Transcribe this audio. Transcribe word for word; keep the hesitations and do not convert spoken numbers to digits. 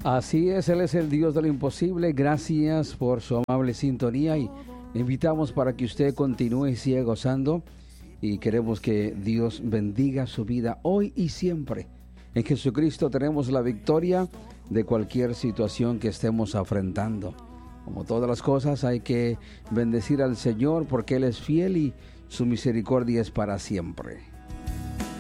Así es, Él es el Dios de lo imposible. Gracias por su amable sintonía y le invitamos para que usted continúe y siga gozando. Y queremos que Dios bendiga su vida hoy y siempre. En Jesucristo tenemos la victoria de cualquier situación que estemos afrontando. Como todas las cosas, hay que bendecir al Señor porque Él es fiel y su misericordia es para siempre.